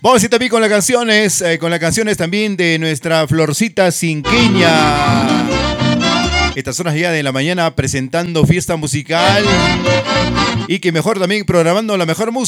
Vamos a ir también con las canciones también de nuestra Florcita Cinqueña. Estas horas ya de la mañana presentando fiesta musical. Y que mejor también programando la mejor música.